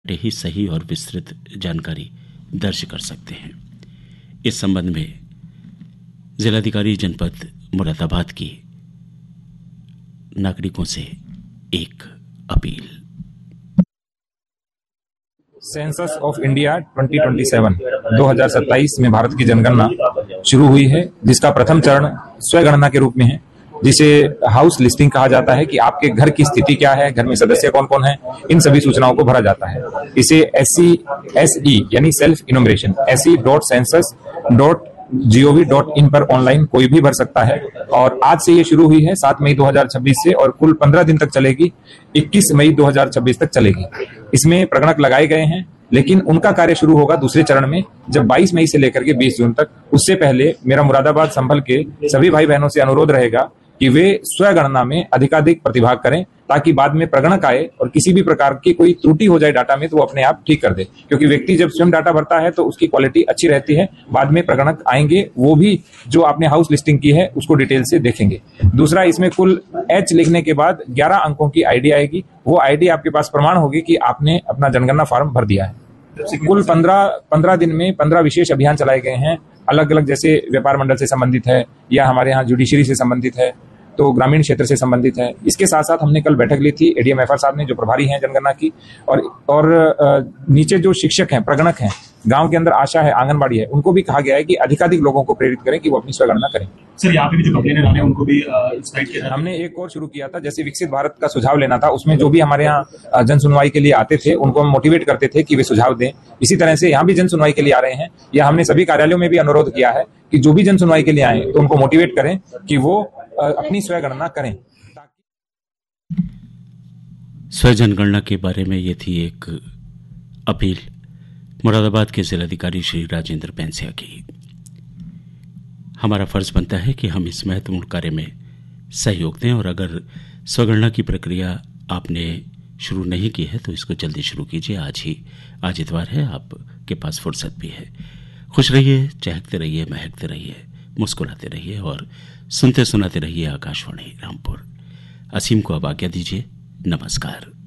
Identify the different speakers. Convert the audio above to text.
Speaker 1: ही सही और विस्तृत जानकारी दर्ज कर सकते हैं। इस संबंध में जिलाधिकारी जनपद मुरादाबाद की नागरिकों से एक अपील।
Speaker 2: सेंसस ऑफ इंडिया 2027 में भारत की जनगणना शुरू हुई है, जिसका प्रथम चरण स्वगणना के रूप में है, जिसे हाउस लिस्टिंग कहा जाता है कि आपके घर की स्थिति क्या है, घर में सदस्य कौन कौन है, इन सभी सूचनाओं को भरा जाता है। इसे SE यानी सेल्फ इनोमरेशन SE.census.gov.in पर ऑनलाइन कोई भी भर सकता है और आज से ये शुरू हुई है 7 मई 2026 से और कुल 15 दिन तक चलेगी, 21 मई 2026 तक चलेगी। इसमें प्रगणक लगाए गए हैं, लेकिन उनका कार्य शुरू होगा दूसरे चरण में जब 22 मई से लेकर के 20 जून तक। उससे पहले मेरा मुरादाबाद संभल के सभी भाई बहनों से अनुरोध रहेगा कि वे स्वगणना में अधिकाधिक प्रतिभाग करें, ताकि बाद में प्रगणक आए और किसी भी प्रकार की कोई त्रुटि हो जाए डाटा में तो वो अपने आप ठीक कर दे, क्योंकि व्यक्ति जब स्वयं डाटा भरता है तो उसकी क्वालिटी अच्छी रहती है। बाद में प्रगणक आएंगे, वो भी जो आपने हाउस लिस्टिंग की है उसको डिटेल से देखेंगे। दूसरा, इसमें कुल H लिखने के बाद 11 अंकों की आईडी आएगी। वो आईडी आपके पास प्रमाण होगी कि आपने अपना जनगणना फॉर्म भर दिया है। कुल 15 दिन में 15 विशेष अभियान चलाए गए हैं, अलग अलग, जैसे व्यापार मंडल से संबंधित है या हमारे यहाँ जुडिशरी से संबंधित है, तो ग्रामीण क्षेत्र से संबंधित है। इसके साथ साथ हमने कल बैठक ली थी ADM FR साहब ने, जो प्रभारी हैं जनगणना की, और नीचे जो शिक्षक हैं, प्रगणक हैं, गांव के अंदर आशा है, आंगनबाड़ी है, उनको भी कहा गया है कि अधिकाधिक लोगों को प्रेरित करें कि वो अपनी स्वगणना करें।
Speaker 3: सर, यहाँ पे भी जो कंप्लेंट आने उनको भी साइड किया।
Speaker 2: हमने एक और शुरू किया था, जैसे विकसित भारत का सुझाव लेना था, उसमें जो भी हमारे यहाँ जन सुनवाई के लिए आते थे उनको हम मोटिवेट करते थे कि वे सुझाव दें। इसी तरह से यहाँ भी जन सुनवाई के लिए आ रहे हैं, या हमने सभी कार्यालयों में भी अनुरोध किया है कि जो भी जन सुनवाई के लिए आए तो उनको मोटिवेट करें कि वो अपनी स्वगणना करें।
Speaker 1: स्वजनगणना के बारे में ये थी एक अपील मुरादाबाद के जिलाधिकारी श्री राजेंद्र पैंसिया की। हमारा फर्ज बनता है कि हम इस महत्वपूर्ण कार्य में सहयोग दें, और अगर स्वगणना की प्रक्रिया आपने शुरू नहीं की है तो इसको जल्दी शुरू कीजिए। आज इतवार है, आपके पास फुर्सत भी है। खुश रहिए, चहकते रहिए, महकते रहिए, मुस्कुराते रहिए और सुनते सुनाते रहिए आकाशवाणी रामपुर। असीम को अब आज्ञा दीजिए। नमस्कार।